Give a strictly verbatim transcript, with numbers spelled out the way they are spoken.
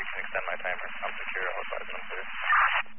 can extend my timer. I'm secure, I'll advise when I'm clear.